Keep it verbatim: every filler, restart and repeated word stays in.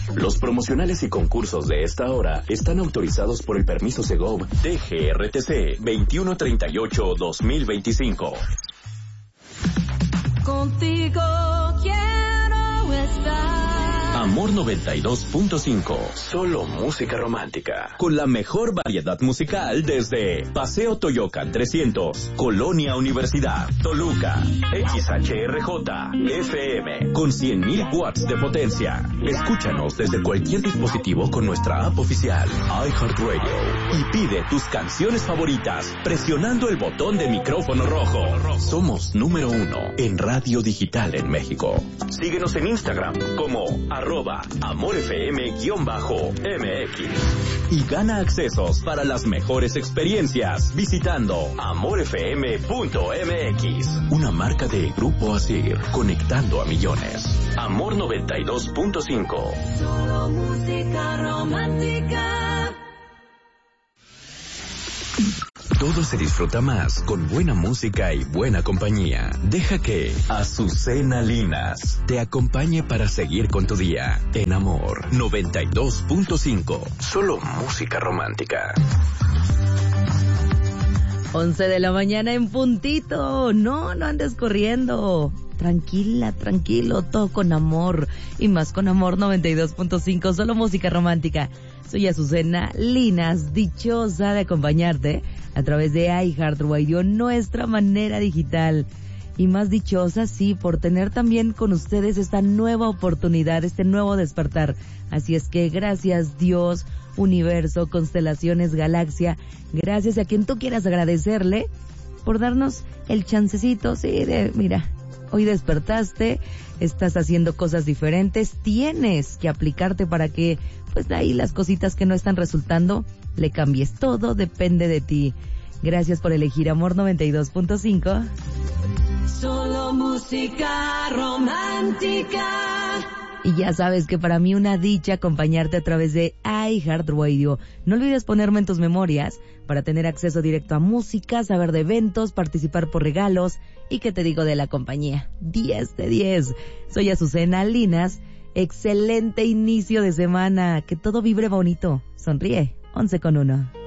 Los promocionales y concursos de esta hora están autorizados por el permiso Segov D G R T C veintiuno treinta y ocho guión dos mil veinticinco. Contigo quiero estar. Amor noventa y dos punto cinco. Solo música romántica. Con la mejor variedad musical desde Paseo Toyocan trescientos, Colonia Universidad, Toluca. X H R J F M con cien mil watts de potencia. Escúchanos desde cualquier dispositivo con nuestra app oficial iHeartRadio y pide tus canciones favoritas presionando el botón de micrófono rojo. Somos número uno en radio digital en México. Síguenos en Instagram como arroba amorfm-M X y gana accesos para las mejores experiencias visitando amorfm punto M X, una marca de Grupo Asir, conectando a millones. Amor noventa y dos punto cinco. Solo música romántica. Todo se disfruta más con buena música y buena compañía. Deja que Azucena Linas te acompañe para seguir con tu día en Amor noventa y dos punto cinco. Solo música romántica. once de la mañana en puntito. No, no andes corriendo. Tranquila, tranquilo, todo con amor. Y más con Amor noventa y dos punto cinco, solo música romántica. Soy Azucena Linas, dichosa de acompañarte a través de iHeartRadio, nuestra manera digital. Y más dichosa, sí, por tener también con ustedes esta nueva oportunidad, este nuevo despertar. Así es que gracias Dios, universo, constelaciones, galaxia, gracias a quien tú quieras agradecerle por darnos el chancecito, sí, de, mira, hoy despertaste, estás haciendo cosas diferentes, tienes que aplicarte para que, pues de ahí las cositas que no están resultando, le cambies. Todo depende de ti. Gracias por elegir Amor noventa y dos punto cinco. Solo música romántica. Y ya sabes que para mí una dicha acompañarte a través de iHeartRadio. No olvides ponerme en tus memorias para tener acceso directo a música, saber de eventos, participar por regalos y qué te digo de la compañía. diez de diez. Soy Azucena Linas. Excelente inicio de semana. Que todo vibre bonito. Sonríe. once con uno.